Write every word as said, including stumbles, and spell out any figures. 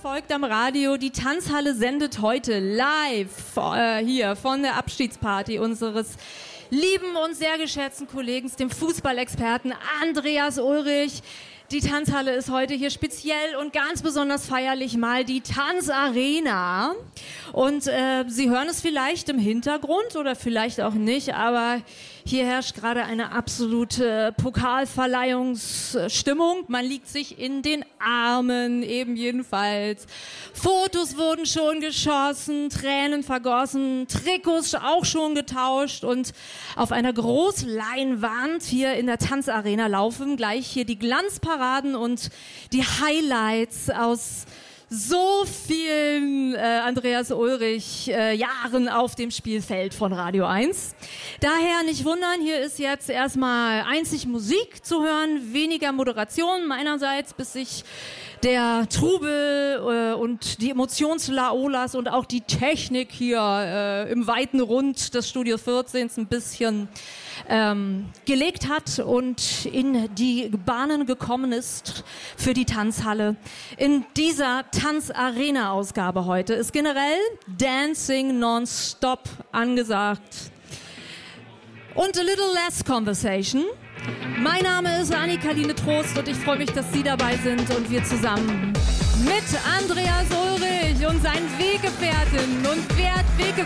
folgt am Radio. Die Tanzhalle sendet heute live äh, hier von der Abschiedsparty unseres lieben und sehr geschätzten Kollegen, dem Fußballexperten Andreas Ulrich. Die Tanzhalle ist heute hier speziell und ganz besonders feierlich mal die Tanzarena. Und äh, Sie hören es vielleicht im Hintergrund oder vielleicht auch nicht, aber hier herrscht gerade eine absolute Pokalverleihungsstimmung. Man liegt sich in den Armen, eben jedenfalls. Fotos wurden schon geschossen, Tränen vergossen, Trikots auch schon getauscht und auf einer Großleinwand hier in der Tanzarena laufen gleich hier die Glanzparaden und die Highlights aus so vielen äh, Andreas Ulrich äh, Jahren auf dem Spielfeld von Radio eins. Daher nicht wundern, hier ist jetzt erstmal einzig Musik zu hören, weniger Moderation meinerseits, bis sich der Trubel äh, und die Emotionslaolas und auch die Technik hier äh, im weiten Rund des Studio vierzehn ein bisschen ähm, gelegt hat und in die Bahnen gekommen ist für die Tanzhalle. In dieser Tanzarena-Ausgabe heute ist generell Dancing nonstop angesagt. Und a little less conversation. Mein Name ist Annika-Line Trost und ich freue mich, dass Sie dabei sind und wir zusammen mit Andreas Ulrich und seinen Weggefährten und Weggefährten